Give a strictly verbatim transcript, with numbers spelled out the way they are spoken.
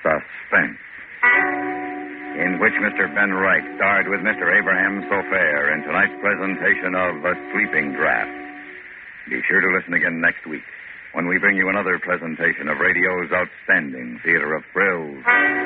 Suspense, in which Mister Ben Wright starred with Mister Abraham Sofair in tonight's presentation of A Sleeping Draft. Be sure to listen again next week when we bring you another presentation of radio's outstanding theater of thrills,